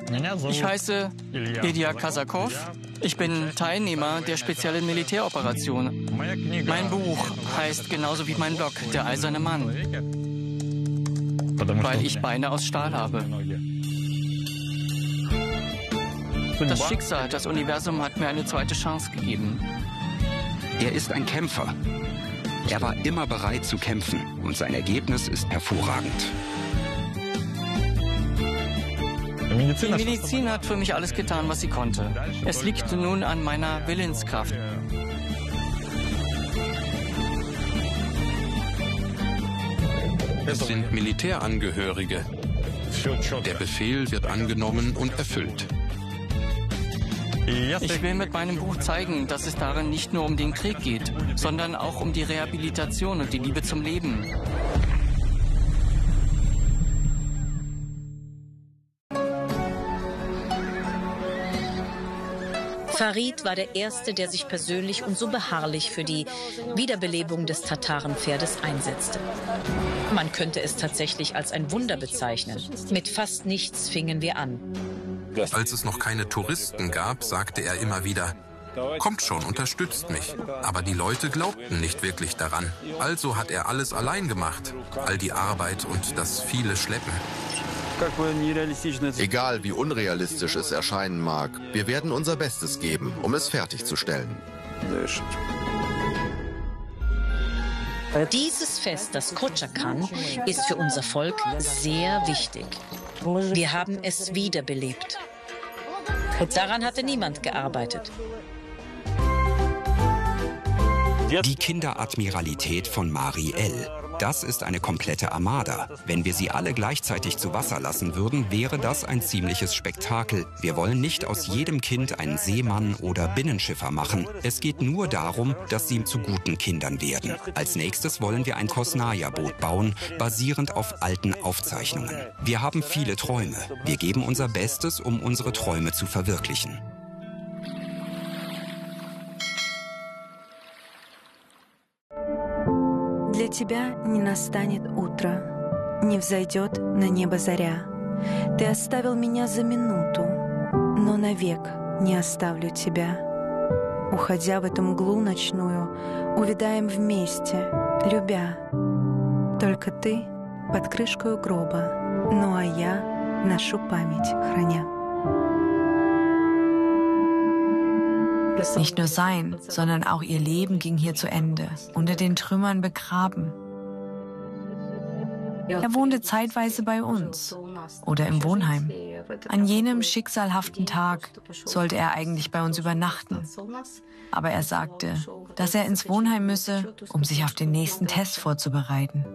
Ich heiße Ilya Kazakov. Ich bin Teilnehmer der speziellen Militäroperation. Mein Buch heißt genauso wie mein Blog Der eiserne Mann, weil ich Beine aus Stahl habe. Das Schicksal, das Universum hat mir eine zweite Chance gegeben. Er ist ein Kämpfer. Er war immer bereit zu kämpfen und sein Ergebnis ist hervorragend. Die Medizin hat für mich alles getan, was sie konnte. Es liegt nun an meiner Willenskraft. Es sind Militärangehörige. Der Befehl wird angenommen und erfüllt. Ich will mit meinem Buch zeigen, dass es darin nicht nur um den Krieg geht, sondern auch um die Rehabilitation und die Liebe zum Leben. Farid war der Erste, der sich persönlich und so beharrlich für die Wiederbelebung des Tatarenpferdes einsetzte. Man könnte es tatsächlich als ein Wunder bezeichnen. Mit fast nichts fingen wir an. Als es noch keine Touristen gab, sagte er immer wieder: Kommt schon, unterstützt mich. Aber die Leute glaubten nicht wirklich daran. Also hat er alles allein gemacht. All die Arbeit und das viele Schleppen. Egal wie unrealistisch es erscheinen mag, wir werden unser Bestes geben, um es fertigzustellen. Dieses Fest, das Kochakan, ist für unser Volk sehr wichtig. Wir haben es wiederbelebt. Daran hatte niemand gearbeitet. Die Kinderadmiralität von Mari El. Das ist eine komplette Armada. Wenn wir sie alle gleichzeitig zu Wasser lassen würden, wäre das ein ziemliches Spektakel. Wir wollen nicht aus jedem Kind einen Seemann oder Binnenschiffer machen. Es geht nur darum, dass sie zu guten Kindern werden. Als nächstes wollen wir ein Kosnaja-Boot bauen, basierend auf alten Aufzeichnungen. Wir haben viele Träume. Wir geben unser Bestes, um unsere Träume zu verwirklichen. Для тебя не настанет утро, не взойдет на небо заря. Ты оставил меня за минуту, но навек не оставлю тебя. Уходя в эту мглу ночную, увядаем вместе, любя. Только ты под крышкою гроба, ну а я нашу память храня. Nicht nur sein, sondern auch ihr Leben ging hier zu Ende, unter den Trümmern begraben. Er wohnte zeitweise bei uns oder im Wohnheim. An jenem schicksalhaften Tag sollte er eigentlich bei uns übernachten. Aber er sagte, dass er ins Wohnheim müsse, um sich auf den nächsten Test vorzubereiten.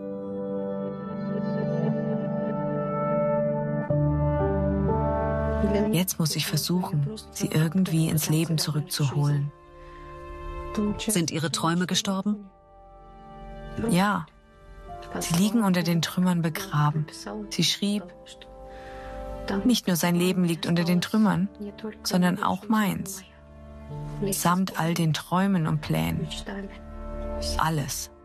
Jetzt muss ich versuchen, sie irgendwie ins Leben zurückzuholen. Sind Ihre Träume gestorben? Ja, sie liegen unter den Trümmern begraben. Sie schrieb, nicht nur sein Leben liegt unter den Trümmern, sondern auch meins. Samt all den Träumen und Plänen. Alles.